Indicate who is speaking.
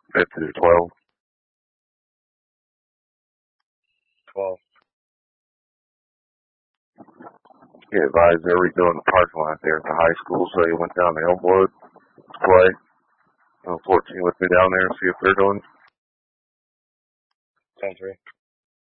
Speaker 1: 5th through 12th.
Speaker 2: 12.
Speaker 1: Get advised they're redoing the parking lot there at the high school, so he went down to Elmwood to play. 14 with me down there and see if they're doing.
Speaker 2: 10-3.